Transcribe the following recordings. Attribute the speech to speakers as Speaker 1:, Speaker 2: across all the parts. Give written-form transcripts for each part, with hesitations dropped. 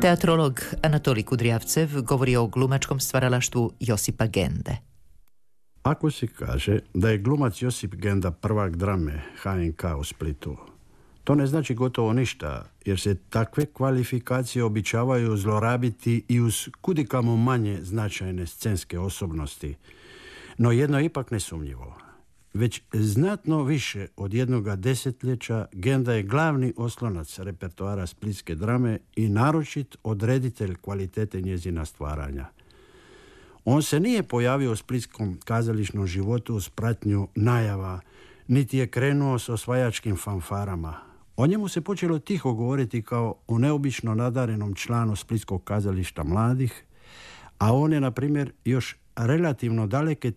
Speaker 1: Teatrolog Anatolij Kudrijavcev govori o glumačkom stvaralaštvu Josipa Gende.
Speaker 2: Ako se kaže da je glumac Josip Genda prvak drame HNK u Splitu, to ne znači gotovo ništa, jer se takve kvalifikacije običavaju zlorabiti i uz kudikamo manje značajne scenske osobnosti. No jedno je ipak nesumnjivo. Već znatno više od jednoga desetljeća Genda je glavni oslonac repertoara splitske drame i naročit odreditelj kvalitete njezina stvaranja. On se nije pojavio u splitskom kazališnom životu uz pratnju najava, niti je krenuo s osvajačkim fanfarama. O njemu se počelo tiho govoriti kao o neobično nadarenom članu Splitskog kazališta mladih, a on je, na primjer, još relativno daleke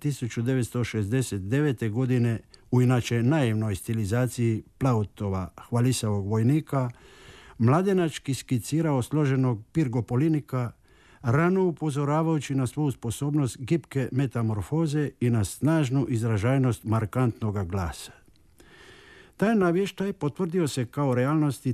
Speaker 2: 1969. godine u inače naivnoj stilizaciji Plautova Hvalisavog vojnika mladenački skicirao složenog Pirgopolinika, rano upozoravajući na svoju sposobnost gibke metamorfoze i na snažnu izražajnost markantnog glasa. Taj navještaj potvrdio se kao realnosti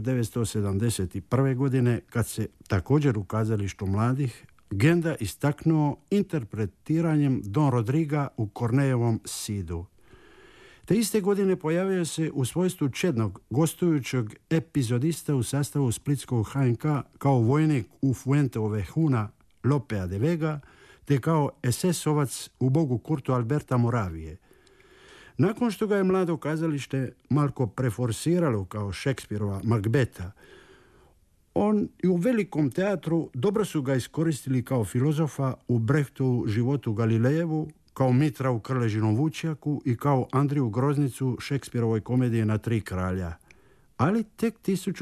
Speaker 2: 1971. godine, kad se također u kazalištu mladih Genda istaknuo interpretiranjem Don Rodriga u Kornejevom Sidu. Te iste godine pojavio se u svojstvu čednog gostujućeg epizodista u sastavu splitskog HNK kao vojnik u Fuenteove Huna Lopea de Vega, te kao SS-ovac u Bogu Kurtu Alberta Moravije. Nakon što ga je mlado kazalište malko preforsiralo kao Šekspirova Macbeta, on i u velikom teatru dobro su ga iskoristili kao filozofa u Brechtovu Životu Galilejevu, kao Mitra u Krležinom Vučjaku i kao Andriju Groznicu Šekspirovoj komediji Na tri kralja. Ali tek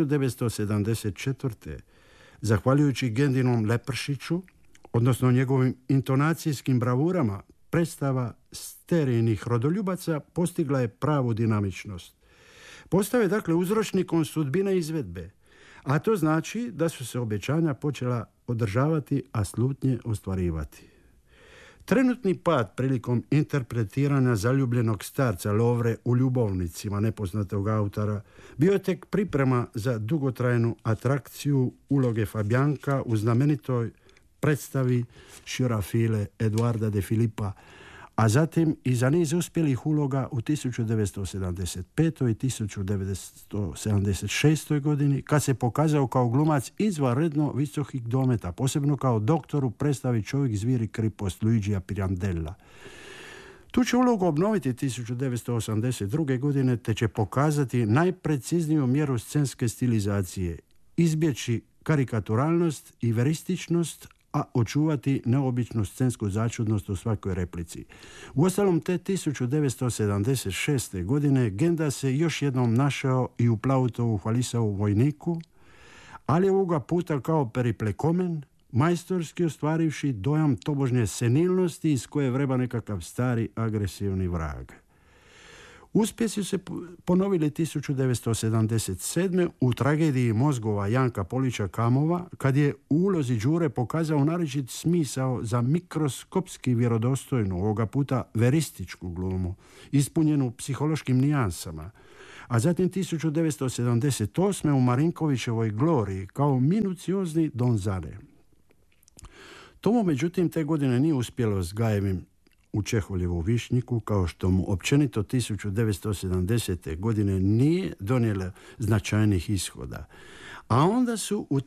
Speaker 2: 1974. zahvaljujući Gendinom Lepršiću, odnosno njegovim intonacijskim bravurama, predstava Sterijnih rodoljubaca postigla je pravu dinamičnost. Postao je dakle uzročnikom sudbine izvedbe, a to znači da su se obećanja počela održavati, a slutnje ostvarivati. Trenutni pad prilikom interpretiranja zaljubljenog starca Lovre u Ljubovnicima nepoznatog autora bio je tek priprema za dugotrajnu atrakciju uloge Fabijanka u znamenitoj predstavi Širafile Eduarda de Filipa, a zatim i za niz uspjelih uloga u 1975. i 1976. godini, kad se pokazao kao glumac izvanredno visokih dometa, posebno kao doktor u predstavi Čovjek, zvir i kripost Luigija Pirandella. Tu će ulogu obnoviti 1982. godine, te će pokazati najprecizniju mjeru scenske stilizacije, izbjeći karikaturalnost i verističnost, a očuvati neobičnu scensku začudnost u svakoj replici. Uostalom, te 1976. godine Genda se još jednom našao i u Plautovu Hvalisavu vojniku, ali ovoga puta kao periplekomen, majstorski ostvarivši dojam tobožnje senilnosti iz koje vreba nekakav stari agresivni vrag. Uspjesi se ponovili 1977. u tragediji mozgova Janka Polića Kamova, kad je u ulozi Đure pokazao naročit smisao za mikroskopski vjerodostojnu, ovoga puta verističku glumu, ispunjenu psihološkim nijansama, a zatim 1978. u Marinkovićevoj Gloriji kao minuciozni Don Zane. Tomu, međutim, te godine nije uspjelo s Gajevim u Čeholjevu Višnjiku, kao što mu općenito 1970. godine nije donijela značajnih ishoda. A onda su u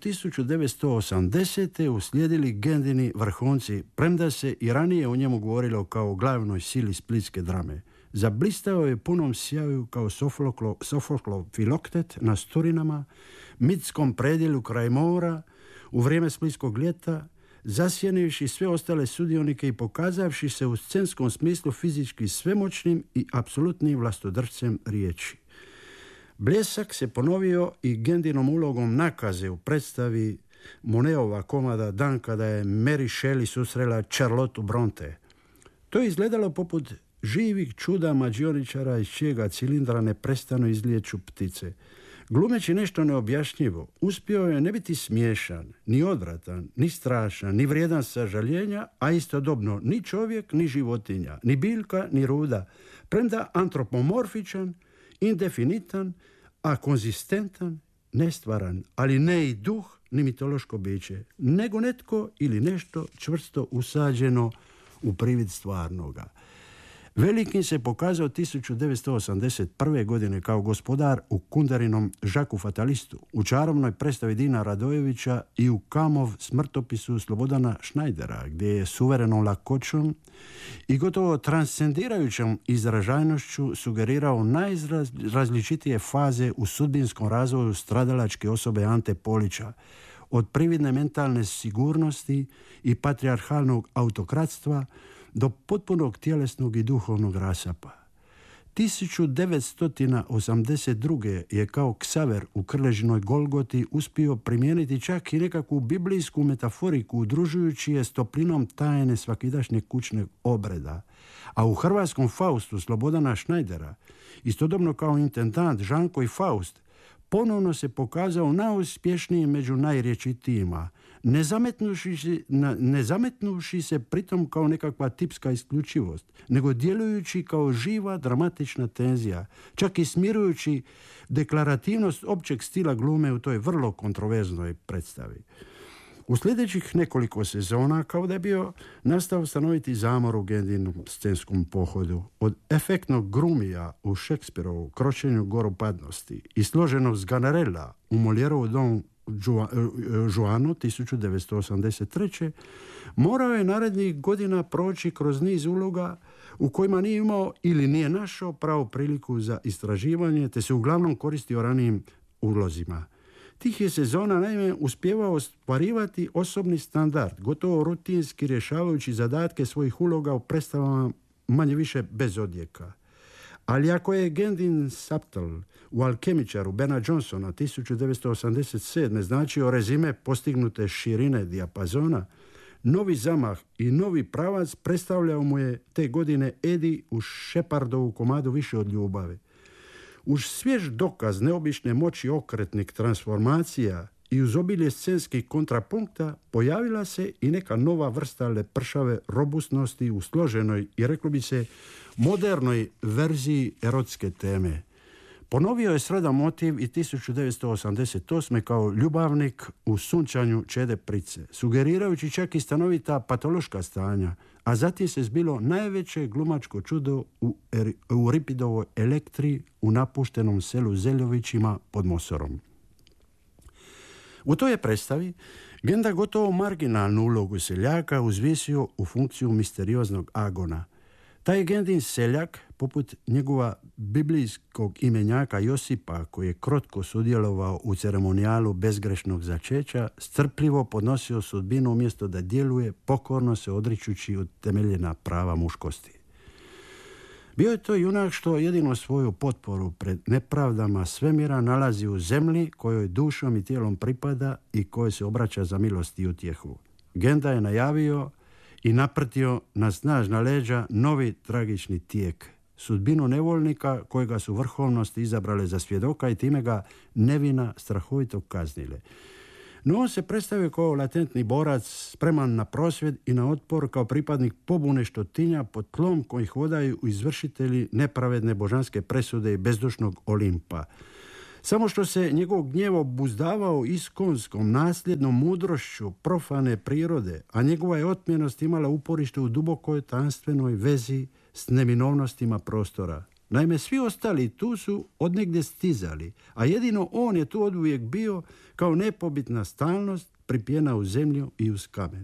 Speaker 2: 1980. uslijedili Gendini vrhunci, premda se i ranije o njemu govorilo kao o glavnoj sili splitske drame. Zablistao je punom sjaju kao Sofoklov Filoktet na Sturinama, mitskom predjelu kraj mora, u vrijeme splitskog ljeta, zasjenivši sve ostale sudionike i pokazavši se u scenskom smislu fizički svemoćnim i apsolutnim vlastodršcem riječi. Bljesak se ponovio i Gendinom ulogom nakaze u predstavi Moneova komada Dan kada je Mary Shelley susrela Charlotte Bronte. To je izgledalo poput živih čuda mađioničara iz čijega cilindra neprestano izlijeću ptice. Glumeći nešto neobjašnjivo, uspio je ne biti smiješan, ni odvratan, ni strašan, ni vrijedan sažaljenja, a istodobno ni čovjek, ni životinja, ni biljka, ni ruda, premda antropomorfičan, indefinitan, a konzistentan nestvaran, ali ne i duh, ni mitološko biće, nego netko ili nešto čvrsto usađeno u privid stvarnoga. Velikin se pokazao 1981. godine kao gospodar u Kunderinom Žaku Fatalistu, u čarobnoj predstavi Dina Radojevića i u Kamov smrtopisu Slobodana Šnajdera, gdje je suverenom lakoćom i gotovo transcendirajućom izražajnošću sugerirao najrazličitije faze u sudbinskom razvoju stradalačke osobe Ante Polića, od prividne mentalne sigurnosti i patrijarhalnog autokratstva do potpunog tjelesnog i duhovnog rasapa. 1982. je kao Ksaver u Krležinoj Golgoti uspio primijeniti čak i nekakvu biblijsku metaforiku, udružujući je s toplinom tajne svakidašnjeg kućnog obreda. A u hrvatskom Faustu Slobodana Šnajdera, istodobno kao intendant Žanko i Faust, ponovno se pokazao najuspješniji među najrječitijima, ne zametnuši se pritom kao nekakva tipska isključivost, nego djelujući kao živa dramatična tenzija, čak i smirujući deklarativnost općeg stila glume u toj vrlo kontroverznoj predstavi. U sljedećih nekoliko sezona kao da je bio nastao stanoviti zamor u Gendinom scenskom pohodu. Od efektnog Grumija u Šekspirovu Kročenju goropadnosti i složenog Sganarella u Molierovu Don Juanu 1983. morao je narednih godina proći kroz niz uloga u kojima nije imao ili nije našao pravu priliku za istraživanje, te se uglavnom koristio ranijim ulozima. Tih je sezona naime uspjevao ostvarivati osobni standard, gotovo rutinski rješavajući zadatke svojih uloga u predstavama manje više bez odjeka. Ali ako je Gendin Saptal u Alkemičaru Bena Johnsona 1987. značio rezime postignute širine dijapazona, novi zamah i novi pravac predstavljao mu je te godine Eddie u Shepardovu komadu Više od ljubavi. Uz svjež dokaz neobične moći okretnih transformacija i uz obilje scenskih kontrapunkta pojavila se i neka nova vrsta lepršave robustnosti u složenoj i reklo bi se modernoj verziji erotske teme. Ponovio je sredan motiv i 1988. kao ljubavnik u Sunčanju Čede Price, sugerirajući čak i stanovita patološka stanja, a zatim se zbilo najveće glumačko čudo u Euripidovoj Elektri u napuštenom selu Zeljovićima pod Mosorom. U toj je predstavi Genda gotovo marginalnu ulogu seljaka uzvisio u funkciju misterioznog agona. Taj Gendin seljak, poput njegova biblijskog imenjaka Josipa, koji je krotko sudjelovao u ceremonijalu bezgrešnog začeća, strpljivo podnosio sudbinu umjesto da djeluje, pokorno se odričući od temeljena prava muškosti. Bio je to junak što jedino svoju potporu pred nepravdama svemira nalazi u zemlji kojoj dušom i tijelom pripada i kojoj se obraća za milost i utjehu. Genda je najavio i naprtio na snažna leđa novi tragični tijek, sudbinu nevoljnika kojega su vrhovnosti izabrale za svjedoka i time ga nevina strahovito kaznile. No on se predstavio kao latentni borac, spreman na prosvjed i na otpor, kao pripadnik pobune štotinja pod tlom kojih hodaju izvršitelji nepravedne božanske presude i bezdušnog Olimpa. Samo što se njegov gnjev obuzdavao iskonskom nasljednom mudrošću profane prirode, a njegova je otmjenost imala uporište u dubokoj tanstvenoj vezi s neminovnostima prostora. Naime, svi ostali tu su odnegdje stizali, a jedino on je tu oduvijek bio kao nepobitna stalnost pripijena u zemlju i uz kamen.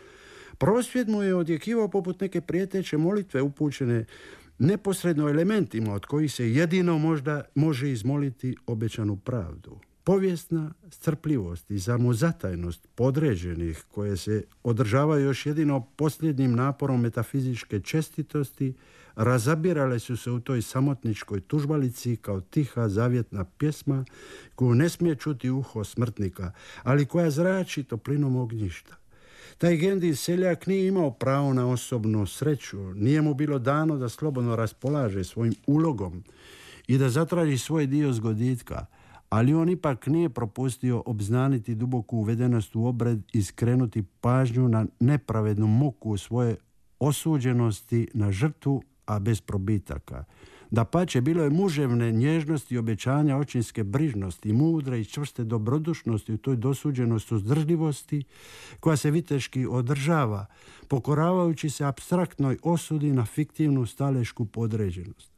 Speaker 2: Prosvjed mu je odjekivao poput neke prijeteće molitve upućene neposredno elementima od kojih se jedino možda može izmoliti obećanu pravdu. Povijesna strpljivost i samozatajnost podređenih koje se održavaju još jedino posljednjim naporom metafizičke čestitosti razabirale su se u toj samotničkoj tužbalici kao tiha zavjetna pjesma koju ne smije čuti uho smrtnika, ali koja zrači toplinom ognjišta. Taj Gendin seljak nije imao pravo na osobnu sreću, nije mu bilo dano da slobodno raspolaže svojim ulogom i da zatraži svoj dio zgoditka, ali on ipak nije propustio obznaniti duboku uvedenost u obred i skrenuti pažnju na nepravednu muku svoje osuđenosti na žrtvu, a bez probitaka. Dapače, bilo je muževne nježnosti i obećanja očinske brižnosti, mudre i čvrste dobrodušnosti u toj dosuđenoj suzdržljivosti koja se viteški održava, pokoravajući se apstraktnoj osudi na fiktivnu stalešku podređenost.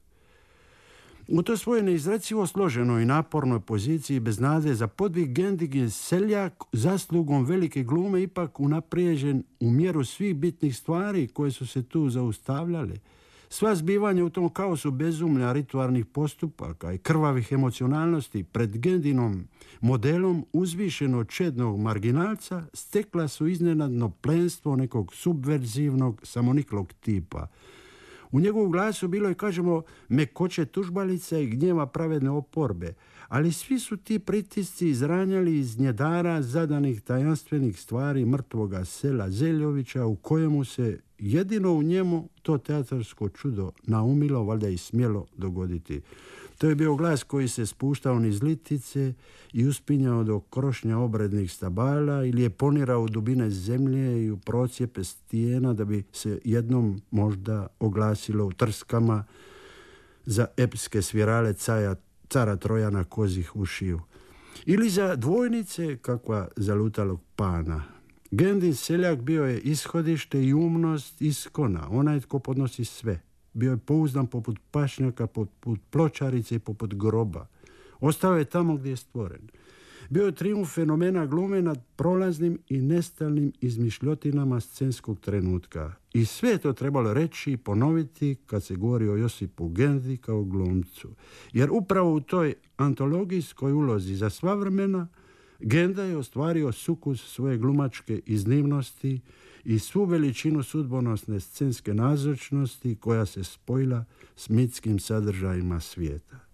Speaker 2: U toj svojoj neizrecivo složenoj i napornoj poziciji bez nade za podvig Gendig je Seljak zaslugom velike glume ipak unaprijeđen u mjeru svih bitnih stvari koje su se tu zaustavljale. Sva zbivanja u tom kaosu bezumlja ritualnih postupaka i krvavih emocionalnosti pred Gendinom modelom uzvišenog čednog marginalca stekla su iznenadno plenstvo nekog subverzivnog samoniklog tipa. U njegovu glasu bilo je, kažemo, mekoće tužbalica i gnjeva pravedne oporbe, ali svi su ti pritisci izranjali iz njedara zadanih tajanstvenih stvari mrtvoga sela Zeljovića, u kojemu se jedino u njemu to teatarsko čudo naumilo, valjda i smjelo dogoditi. To je bio glas koji se spuštao niz litice i uspinjao do krošnja obrednih stabala ili je ponirao u dubine zemlje i u procijepe stijena da bi se jednom možda oglasilo u trskama za epske svirale cara Trojana kozih ušiju. Ili za dvojnice kakva zalutalog pana. Gendin Seljak bio je ishodište i umnost iskona, onaj tko podnosi sve. Bio je pouzdan poput pašnjaka, poput pločarice i poput groba. Ostao je tamo gdje je stvoren. Bio je trijumf fenomena glume nad prolaznim i nestalnim izmišljotinama scenskog trenutka. I sve je to trebalo reći i ponoviti kad se govori o Josipu Gendi kao glumcu. Jer upravo u toj antologijskoj ulozi za sva vremena Genda je ostvario sukus svoje glumačke iznimnosti i svu veličinu sudbonosne scenske nazočnosti koja se spojila s mitskim sadržajima svijeta.